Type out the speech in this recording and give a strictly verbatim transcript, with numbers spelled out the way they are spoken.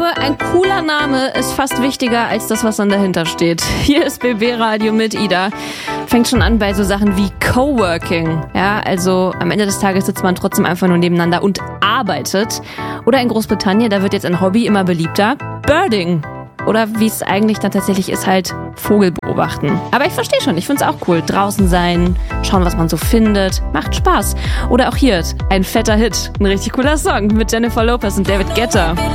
glaube, ein cooler Name ist fast wichtiger als das, was dann dahinter steht. Hier ist B B Radio mit Ida. Fängt schon an bei so Sachen wie Coworking. Ja, also am Ende des Tages sitzt man trotzdem einfach nur nebeneinander und arbeitet. Oder in Großbritannien, da wird jetzt ein Hobby immer beliebter. Birding. Oder wie es eigentlich dann tatsächlich ist, halt Vogel beobachten. Aber ich verstehe schon, ich finde es auch cool. Draußen sein, schauen, was man so findet. Macht Spaß. Oder auch hier, ein fetter Hit. Ein richtig cooler Song mit Jennifer Lopez und David Guetta.